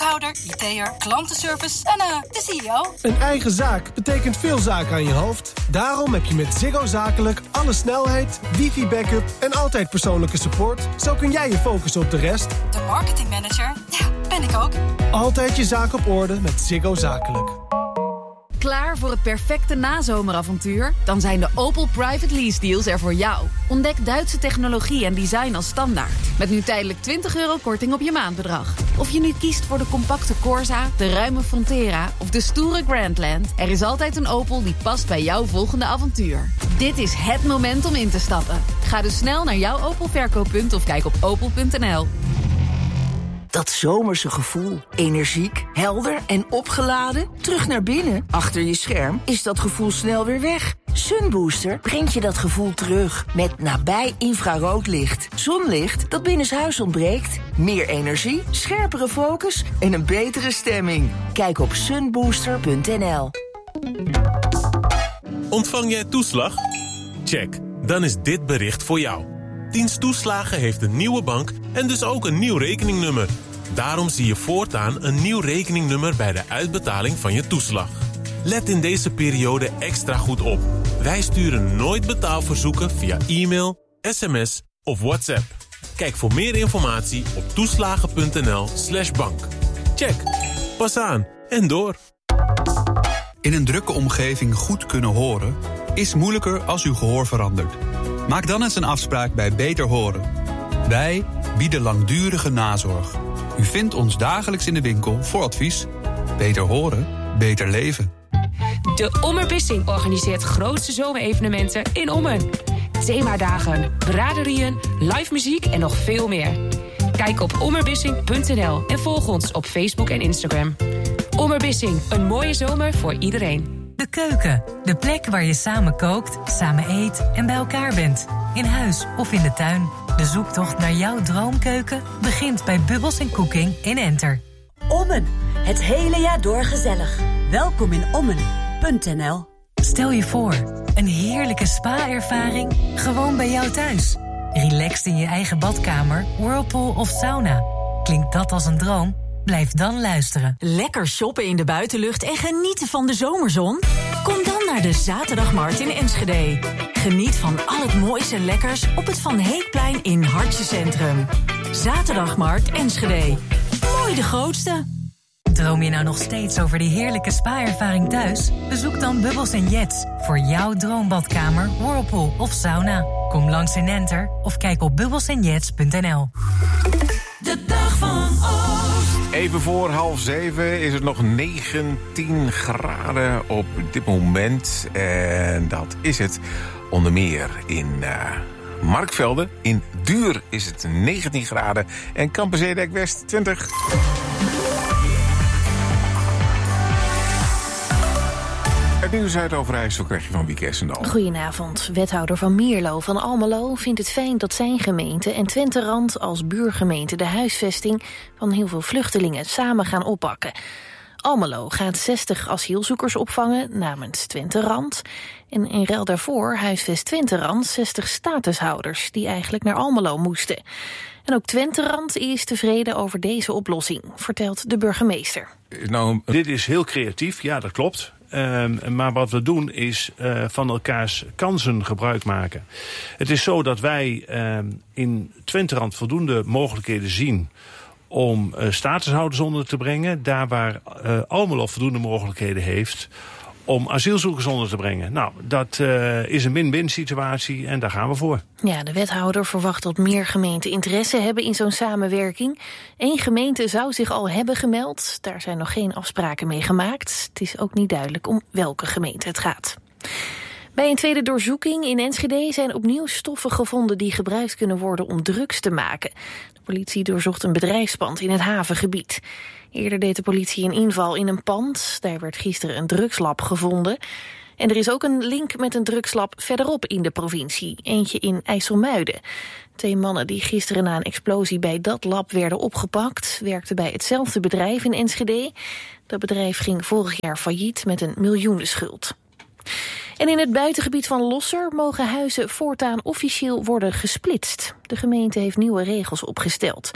wethouder, IT'er, klantenservice en de CEO. Een eigen zaak betekent veel zaken aan je hoofd. Daarom heb je met Ziggo Zakelijk alle snelheid, wifi-backup en altijd persoonlijke support. Zo kun jij je focussen op de rest. De marketingmanager, ja, ben ik ook. Altijd je zaak op orde met Ziggo Zakelijk. Klaar voor het perfecte nazomeravontuur? Dan zijn de Opel Private Lease Deals er voor jou. Ontdek Duitse technologie en design als standaard. Met nu tijdelijk €20 korting op je maandbedrag. Of je nu kiest voor de compacte Corsa, de ruime Frontera of de stoere Grandland. Er is altijd een Opel die past bij jouw volgende avontuur. Dit is het moment om in te stappen. Ga dus snel naar jouw Opel verkooppunt of kijk op opel.nl. Dat zomerse gevoel. Energiek, helder en opgeladen. Terug naar binnen. Achter je scherm is dat gevoel snel weer weg. Sunbooster brengt je dat gevoel terug. Met nabij infraroodlicht. Zonlicht dat binnenshuis ontbreekt. Meer energie, scherpere focus en een betere stemming. Kijk op sunbooster.nl. Ontvang jij toeslag? Check. Dan is dit bericht voor jou. Dienst Toeslagen heeft een nieuwe bank en dus ook een nieuw rekeningnummer. Daarom zie je voortaan een nieuw rekeningnummer bij de uitbetaling van je toeslag. Let in deze periode extra goed op. Wij sturen nooit betaalverzoeken via e-mail, sms of WhatsApp. Kijk voor meer informatie op toeslagen.nl/bank. Check. Pas aan en door. In een drukke omgeving goed kunnen horen is moeilijker als uw gehoor verandert. Maak dan eens een afspraak bij Beter Horen. Wij bieden langdurige nazorg. U vindt ons dagelijks in de winkel voor advies. Beter horen, beter leven. De Ommerbissing organiseert grootste zomerevenementen in Ommen. Themadagen, braderieën, live muziek en nog veel meer. Kijk op ommerbissing.nl en volg ons op Facebook en Instagram. Ommerbissing, een mooie zomer voor iedereen. De keuken, de plek waar je samen kookt, samen eet en bij elkaar bent. In huis of in de tuin. De zoektocht naar jouw droomkeuken begint bij Bubbles & Cooking in Enter. Ommen, het hele jaar door gezellig. Welkom in Ommen.nl. Stel je voor, een heerlijke spa-ervaring gewoon bij jou thuis. Relaxed in je eigen badkamer, whirlpool of sauna. Klinkt dat als een droom? Blijf dan luisteren. Lekker shoppen in de buitenlucht en genieten van de zomerzon? Kom dan naar de Zaterdagmarkt in Enschede. Geniet van al het moois en lekkers op het Van Heekplein in Hartje Centrum. Zaterdagmarkt Enschede. Mooi de grootste. Droom je nou nog steeds over die heerlijke spa-ervaring thuis? Bezoek dan Bubbles & Jets voor jouw droombadkamer, whirlpool of sauna. Kom langs in Enter of kijk op bubbelsandjets.nl. De dag van Oost. Even voor 6:30 is het nog 19 graden op dit moment. En dat is het onder meer in Markvelde. In Duur is het 19 graden. En Kampen-Zeedijk West 20. Het nieuws uit Overijssel krijg je van Wieke Essendal. Goedenavond. Wethouder van Mierlo van Almelo vindt het fijn dat zijn gemeente en Twenterand als buurgemeente de huisvesting van heel veel vluchtelingen samen gaan oppakken. Almelo gaat 60 asielzoekers opvangen namens Twenterand. En in ruil daarvoor huisvest Twenterand 60 statushouders die eigenlijk naar Almelo moesten. En ook Twenterand is tevreden over deze oplossing, vertelt de burgemeester. Nou, dit is heel creatief, ja, dat klopt. Maar wat we doen is van elkaars kansen gebruik maken. Het is zo dat wij in Twenterand voldoende mogelijkheden zien om statushouders onder te brengen. Daar waar Almelo voldoende mogelijkheden heeft om asielzoekers onder te brengen. Nou, dat is een win-win situatie en daar gaan we voor. Ja, de wethouder verwacht dat meer gemeenten interesse hebben in zo'n samenwerking. 1 gemeente zou zich al hebben gemeld. Daar zijn nog geen afspraken mee gemaakt. Het is ook niet duidelijk om welke gemeente het gaat. Bij een tweede doorzoeking in Enschede zijn opnieuw stoffen gevonden die gebruikt kunnen worden om drugs te maken. De politie doorzocht een bedrijfspand in het havengebied. Eerder deed de politie een inval in een pand. Daar werd gisteren een drugslab gevonden. En er is ook een link met een drugslab verderop in de provincie. Eentje in IJsselmuiden. 2 mannen die gisteren na een explosie bij dat lab werden opgepakt, werkten bij hetzelfde bedrijf in Enschede. Dat bedrijf ging vorig jaar failliet met een miljoenenschuld. En in het buitengebied van Losser mogen huizen voortaan officieel worden gesplitst. De gemeente heeft nieuwe regels opgesteld.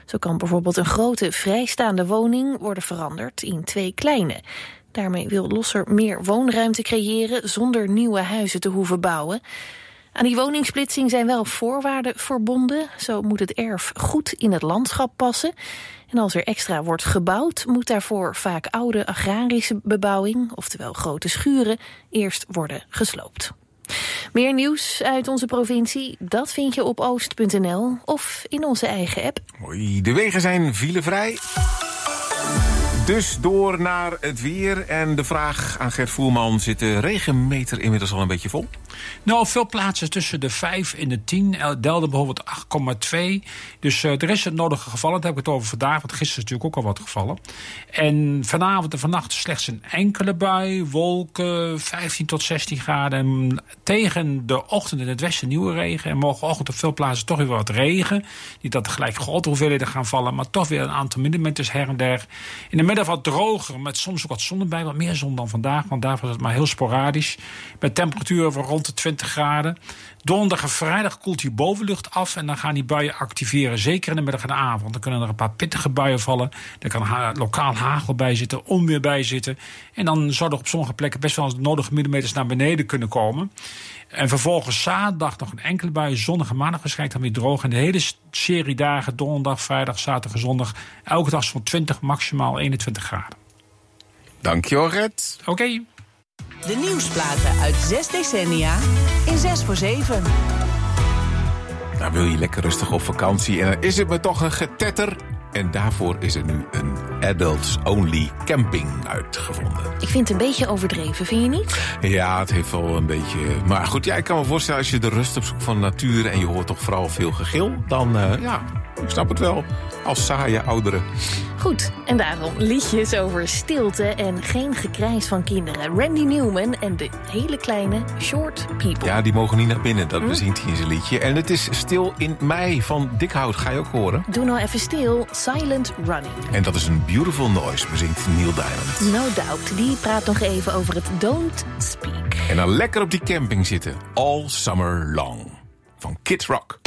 Zo kan bijvoorbeeld een grote vrijstaande woning worden veranderd in 2 kleine. Daarmee wil Losser meer woonruimte creëren zonder nieuwe huizen te hoeven bouwen. Aan die woningsplitsing zijn wel voorwaarden verbonden. Zo moet het erf goed in het landschap passen. En als er extra wordt gebouwd, moet daarvoor vaak oude agrarische bebouwing, oftewel grote schuren, eerst worden gesloopt. Meer nieuws uit onze provincie, dat vind je op oost.nl of in onze eigen app. Hoi, de wegen zijn filevrij. Dus door naar het weer en de vraag aan Gert Voerman: zit de regenmeter inmiddels al een beetje vol? Nou, veel plaatsen tussen de 5 en de 10. Delden bijvoorbeeld 8,2. Dus er is het nodige gevallen. Dat heb ik het over vandaag, want gisteren is natuurlijk ook al wat gevallen. En vanavond en vannacht slechts een enkele bui. Wolken, 15 tot 16 graden. En tegen de ochtend in het westen nieuwe regen. En morgenochtend op veel plaatsen toch weer wat regen. Niet dat er gelijk grote hoeveelheden gaan vallen, maar toch weer een aantal millimeters her en der. In de middag wat droger, met soms ook wat zon erbij. Wat meer zon dan vandaag, want daar was het maar heel sporadisch. Met temperaturen van rond de 20 graden. Donderdag en vrijdag koelt die bovenlucht af en dan gaan die buien activeren. Zeker in de middag en de avond. Dan kunnen er een paar pittige buien vallen. Er kan lokaal hagel bij zitten, onweer bij zitten. En dan zou er op sommige plekken best wel nodige millimeters naar beneden kunnen komen. En vervolgens zaterdag nog een enkele bui. Zondag en maandag waarschijnlijk dan weer droog. En de hele serie dagen, donderdag, vrijdag, zaterdag en zondag, elke dag van 20, maximaal 21 graden. Dankjewel, Gert. Oké. De nieuwsplaten uit 6 decennia in 6 voor 7. Nou, wil je lekker rustig op vakantie en dan is het me toch een getetter. En daarvoor is er nu een adults-only camping uitgevonden. Ik vind het een beetje overdreven, vind je niet? Ja, het heeft wel een beetje. Maar goed, ja, ik kan me voorstellen, als je de rust opzoekt van de natuur en je hoort toch vooral veel gegil, dan ja, ik snap het wel. Als saaie ouderen. Goed, en daarom liedjes over stilte en geen gekrijs van kinderen. Randy Newman en de hele kleine Short People. Ja, die mogen niet naar binnen, dat bezingt hij in zijn liedje. En het is Stil in Mei van Dikhout, ga je ook horen. Doe nou even stil, Silent Running. En dat is een beautiful noise, bezingt Neil Diamond. No doubt, die praat nog even over het Don't Speak. En dan lekker op die camping zitten, all summer long. Van Kid Rock.